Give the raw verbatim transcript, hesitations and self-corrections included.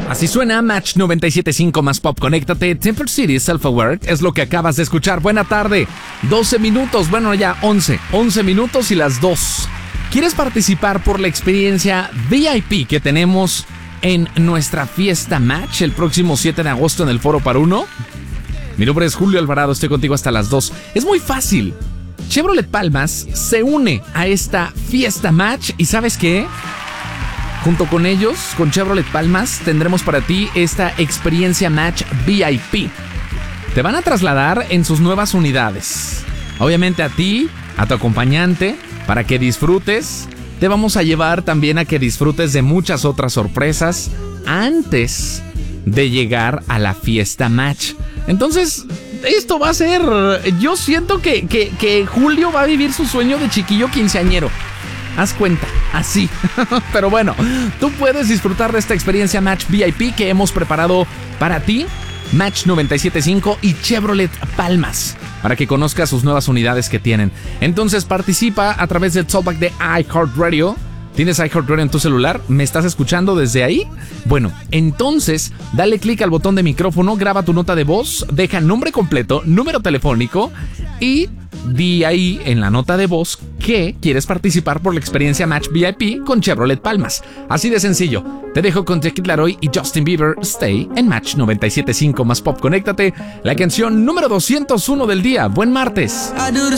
Así suena Match noventa y siete punto cinco más Pop. Conéctate. Temple City Self-Aware es lo que acabas de escuchar. Buena tarde. doce minutos. Bueno, ya once. once minutos y las dos. ¿Quieres participar por la experiencia V I P que tenemos en nuestra fiesta Match el próximo siete de agosto en el Foro Par Uno? Mi nombre es Julio Alvarado. Estoy contigo hasta las dos. Es muy fácil. Chevrolet Palmas se une a esta fiesta Match y ¿sabes qué? Junto con ellos, con Chevrolet Palmas, tendremos para ti esta experiencia Match V I P. Te van a trasladar en sus nuevas unidades. Obviamente a ti, a tu acompañante, para que disfrutes. Te vamos a llevar también a que disfrutes de muchas otras sorpresas antes de llegar a la fiesta Match. Entonces, esto va a ser... Yo siento que, que, que Julio va a vivir su sueño de chiquillo quinceañero. Haz cuenta, así. Pero bueno, tú puedes disfrutar de esta experiencia Match V I P que hemos preparado para ti, Match noventa y siete punto cinco y Chevrolet Palmas, para que conozcas sus nuevas unidades que tienen. Entonces participa a través del talkback de iHeartRadio. ¿Tienes iHeartRadio en tu celular? ¿Me estás escuchando desde ahí? Bueno, entonces dale clic al botón de micrófono, graba tu nota de voz, deja nombre completo, número telefónico y di ahí en la nota de voz que quieres participar por la experiencia Match V I P con Chevrolet Palmas. Así de sencillo. Te dejo con The Kid Laroi y Justin Bieber, Stay en Match noventa y siete punto cinco más Pop. Conéctate, la canción número doscientos uno del día. Buen martes. I do the